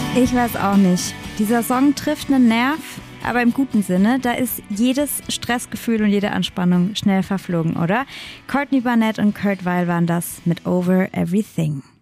Ich weiß auch nicht. Dieser Song trifft einen Nerv, aber im guten Sinne. Da ist jedes Stressgefühl und jede Anspannung schnell verflogen, oder? Courtney Barnett und Kurt Weill waren das mit Over Everything.